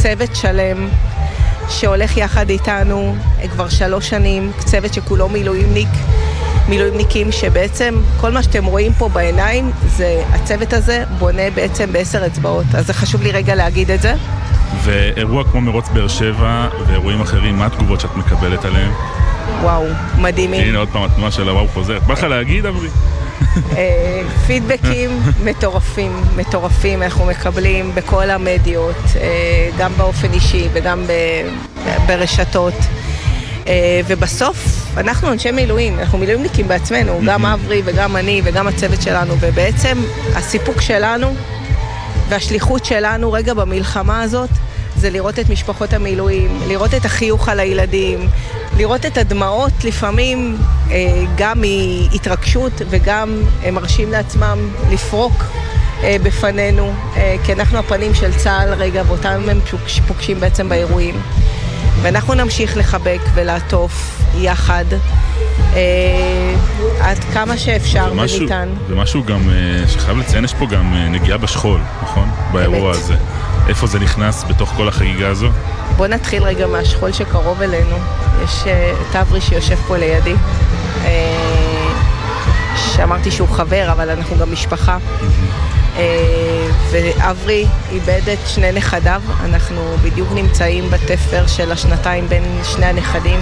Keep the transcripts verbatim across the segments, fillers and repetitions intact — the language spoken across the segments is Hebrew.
צוות שלם שהולך יחד איתנו כבר שלוש שנים, צוות שכולו מילואימניק, מילואימניקים שבעצם כל מה שאתם רואים פה בעיניים, זה הצוות הזה בונה בעצם בעשר אצבעות, אז זה חשוב לי רגע להגיד את זה. ואירוע כמו מרוץ באר שבע ואירועים אחרים, מה התגובות שאת מקבלת עליהם? וואו, מדהימים. הנה עוד פעם התנועה של הוואו חוזרת. בא לך להגיד, אברי? פידבקים מטורפים, מטורפים אנחנו מקבלים בכל המדיות, גם באופן אישי וגם ברשתות. ובסוף אנחנו אנשי מילואים, אנחנו מילואימניקים בעצמנו, גם אברי וגם אני וגם הצוות שלנו, ובעצם הסיפוק שלנו והשליחות שלנו רגע במלחמה הזאת זה לראות את משפחות המילואים, לראות את החיוך על הילדים, לראות את הדמעות לפעמים גם מהתרגשות וגם הם מרשים לעצמם לפרוק בפנינו, כי אנחנו הפנים של צה"ל רגע ואותם הם פוגשים בעצם באירועים. ואנחנו נמשיך לחבק ולעטוף יחד עד כמה שאפשר וניתן. ומשהו גם שחייב לציין, יש פה גם נגיעה בשכול, נכון? באירוע הזה. איפה זה נכנס בתוך כל החגיגה הזו? בוא נתחיל רגע מהשכול שקרוב אלינו. יש את אברי שיושב פה לידי, שאמרתי שהוא חבר, אבל אנחנו גם משפחה. ואברי איבד את שני נכדיו, אנחנו בדיוק נמצאים בתפר של השנתיים בין שני הנכדים,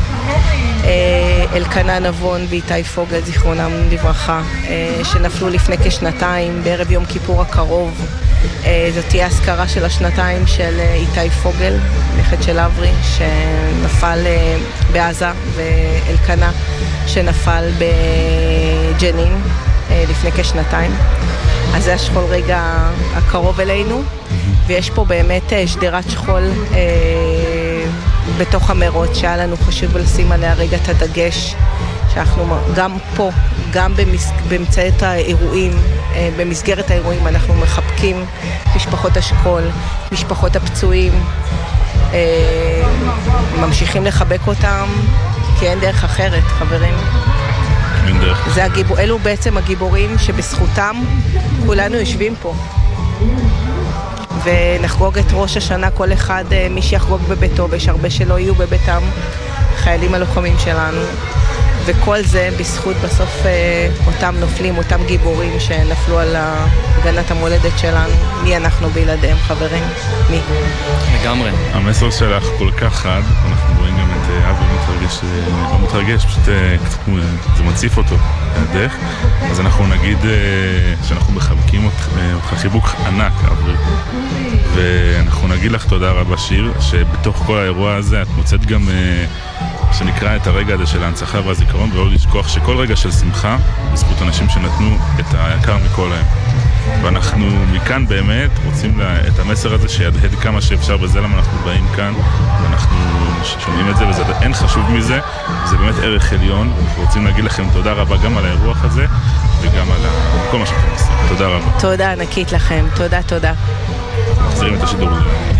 אלקנה נבון ואיתי פוגל, זיכרונם לברכה, שנפלו לפני כשנתיים בערב יום כיפור הקרוב. זאת תהיה הזכרה של השנתיים של איתי פוגל, נכד של אברי, שנפל בעזה, ואלקנה שנפל בג'נין לפני כשנתיים. אז זה השכול רגע הקרוב אלינו, ויש פה באמת שדרת שכול אה, בתוך המרוץ, שהיה לנו חשוב לשים עליה רגע את הדגש, שאנחנו גם פה, גם במס... באמצעות האירועים, אה, במסגרת האירועים, אנחנו מחבקים משפחות השכול, משפחות הפצועים, אה, ממשיכים לחבק אותם, כי אין דרך אחרת, חברים. זה הגיבור, אלו בעצם הגיבורים שבזכותם כולנו יושבים פה ונחגוג את ראש השנה, כל אחד מי שיחגוג בביתו, ויש הרבה שלא יהיו בביתם, חיילים הלוחמים שלנו, וכל זה בזכות בסוף אותם נופלים, אותם גיבורים שנפלו על הגנת המולדת שלנו. מי אנחנו בלעדיהם, חברים? מי? לגמרי. המסר שלך כל כך חד, אנחנו רואים גם את אבי מתרגש, לא מתרגש, פשוט זה מציף אותו לידך, אז אנחנו נגיד שאנחנו מחבקים אותך חיבוק ענק, אברי, ואנחנו נגיד לך תודה רבה שיר, שבתוך כל האירוע הזה את מוצאת גם שנקרא את הרגע הזה של ההנצחה והזיכרון, ולא לשכוח שכל רגע של שמחה בזכות אנשים שנתנו את היקר מכל להם. ואנחנו מכאן באמת רוצים לה, את המסר הזה שידהד כמה שאפשר, וזה למה אנחנו באים כאן, ואנחנו שומעים את זה, וזה אין חשוב מזה, זה באמת ערך עליון. אנחנו רוצים להגיד לכם תודה רבה גם על האירוח הזה, וגם על כל מה שאתם עושים. תודה רבה. תודה ענקית לכם, תודה, תודה. מחזירים את השידור.